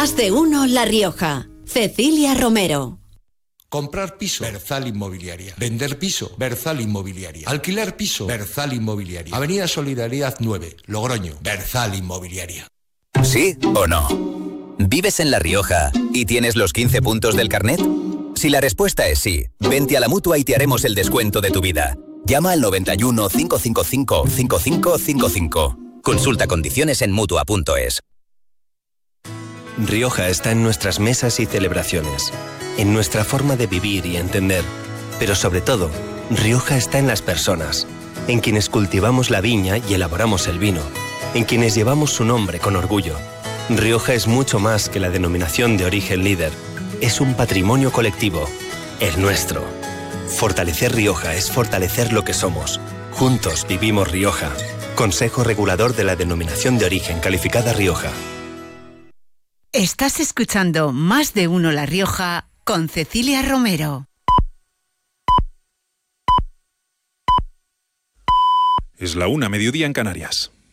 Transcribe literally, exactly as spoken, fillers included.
Más de uno La Rioja. Cecilia Romero. Comprar piso, Berzal Inmobiliaria. Vender piso, Berzal Inmobiliaria. Alquilar piso, Berzal Inmobiliaria. Avenida Solidaridad nueve, Logroño, Berzal Inmobiliaria. ¿Sí o no? ¿Vives en La Rioja y tienes los quince puntos del carnet? Si la respuesta es sí, vente a la Mutua y te haremos el descuento de tu vida. Llama al noventa y uno, cinco cinco cinco, cinco cinco cinco cinco. Consulta condiciones en Mutua punto es. Rioja está en nuestras mesas y celebraciones, en nuestra forma de vivir y entender. Pero sobre todo, Rioja está en las personas, en quienes cultivamos la viña y elaboramos el vino, en quienes llevamos su nombre con orgullo. Rioja es mucho más que la denominación de origen líder. Es un patrimonio colectivo, el nuestro. Fortalecer Rioja es fortalecer lo que somos. Juntos vivimos Rioja. Consejo Regulador de la Denominación de Origen Calificada Rioja. Estás escuchando Más de uno La Rioja con Cecilia Romero. Es la una, mediodía en Canarias.